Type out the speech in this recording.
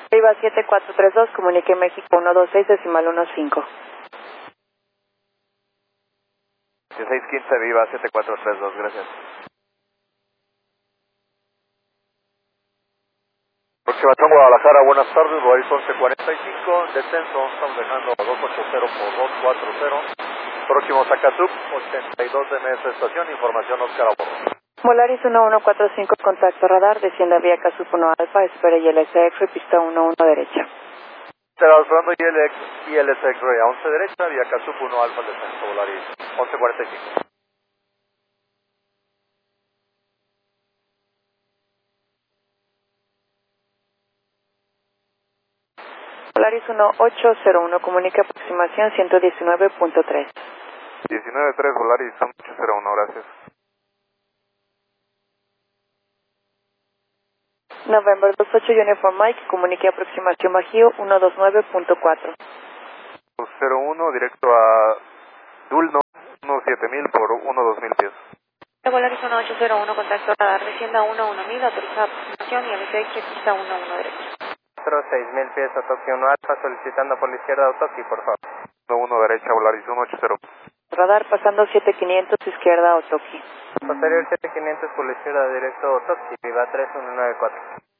Viva 7432, comunique México 126 decimal 15. 1615 Viva 7432, gracias. Aproximación Guadalajara, buenas tardes, Boris 1145, descenso, estamos dejando 280 por 240. Próximo Zacatú, 82 de nuestra estación, información Oscar a bordo. Volaris 1145, contacto radar, descienda vía Casup 1 Alfa, espera ILSX, pista 11 derecha. Será hablando ILSX, a 11 derecha, vía Casup 1 Alfa, descenso, Volaris 1145. Volaris 1801, comunica aproximación 119.3. 19-3, Volaris 1801, gracias. November 28 Uniform Mike, comunique aproximación Bajío 129.4. 01, directo a Dulno, 17000 por 12000 pies. Volaris 1801, contacto radar, descienda 11000, autorizada aproximación y LSX, pista 11 derecha. 6000 pies, Autoxi 1 Alfa, solicitando por la izquierda Autoxi, por favor. 1 derecha, Volaris 180. Radar pasando 7500, izquierda Otoki. Posterior 7500 por la izquierda, directo Autoxi, Viva 3194.